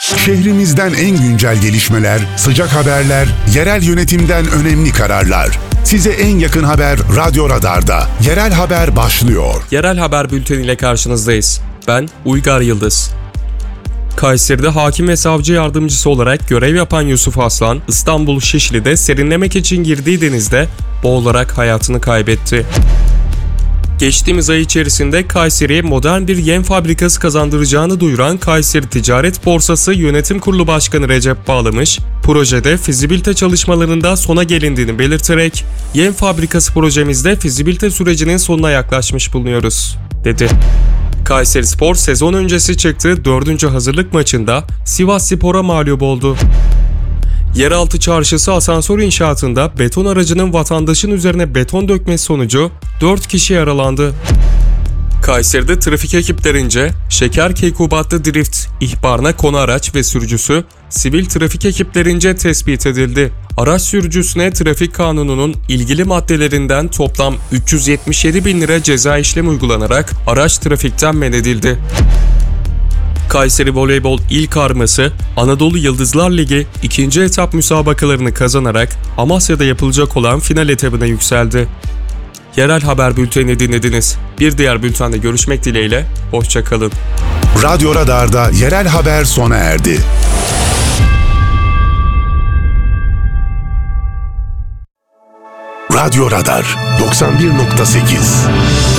Şehrimizden en güncel gelişmeler, sıcak haberler, yerel yönetimden önemli kararlar. Size en yakın haber Radyo Radar'da. Yerel haber başlıyor. Yerel haber bülteniyle karşınızdayız. Ben Uygar Yıldız. Kayseri'de hakim ve savcı yardımcısı olarak görev yapan Yusuf Aslan, İstanbul Şişli'de serinlemek için girdiği denizde boğularak hayatını kaybetti. Geçtiğimiz ay içerisinde Kayseri'ye modern bir yem fabrikası kazandıracağını duyuran Kayseri Ticaret Borsası Yönetim Kurulu Başkanı Recep Bağlamış, projede fizibilite çalışmalarında sona gelindiğini belirterek, yem fabrikası projemizde fizibilite sürecinin sonuna yaklaşmış bulunuyoruz, dedi. Kayserispor sezon öncesi çıktığı 4. hazırlık maçında Sivasspor'a mağlup oldu. Yeraltı çarşısı asansör inşaatında beton aracının vatandaşın üzerine beton dökmesi sonucu 4 kişi yaralandı. Kayseri'de trafik ekiplerince Şekerköy-Kubatlı drift ihbarına konu araç ve sürücüsü sivil trafik ekiplerince tespit edildi. Araç sürücüsüne trafik kanununun ilgili maddelerinden toplam 377 bin lira ceza işlemi uygulanarak araç trafikten men edildi. Kayseri Voleybol İl Karması, Anadolu Yıldızlar Ligi 2. etap müsabakalarını kazanarak Amasya'da yapılacak olan final etabına yükseldi. Yerel haber bültenini dinlediniz. Bir diğer bültende görüşmek dileğiyle, hoşça kalın. Radyo Radar'da yerel haber sona erdi. Radyo Radar 91.8